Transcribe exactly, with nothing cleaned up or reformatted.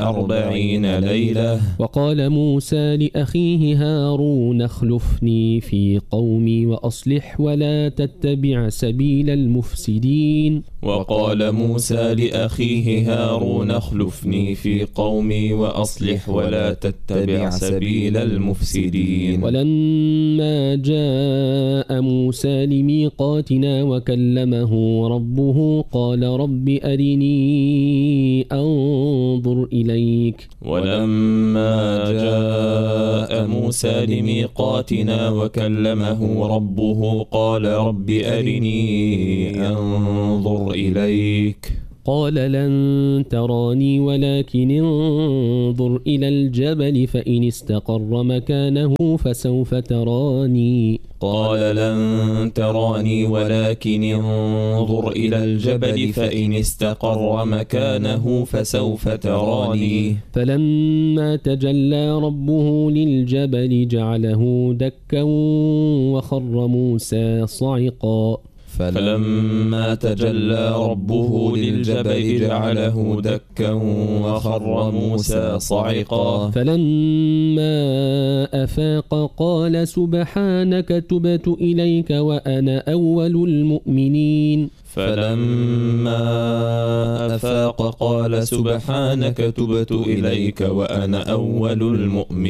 أربعين ليلة. وقال موسى لأخيه هارون اخلفني في قومي وأصلح ولا تتبع سبيل المفسدين. وقال موسى لأخيه هارون اخلفني في قومي وأصلح ولا تتبع سبيل المفسدين. ولما جاء موسى لميقاتنا وكلمه ربه قال رب أرني أنظر إليك. ولما جاء موسى لميقاتنا وكلمه ربه قال رب أرني أنظر إليك. قال لن تراني ولكن انظر إلى الجبل فإن استقر مكانه فسوف تراني. قال لن تراني ولكن انظر إلى الجبل فإن استقر مكانه فسوف تراني. فلما تجلى ربه للجبل جعله دكا وخر موسى صعقا. فلما تجلى ربه للجبل جعله دكا وخر موسى صعقا. فلما أفاق قال سبحانك تبت إليك وأنا أول المؤمنين. فلما أفاق قال سبحانك تبت إليك وأنا أول المؤمنين.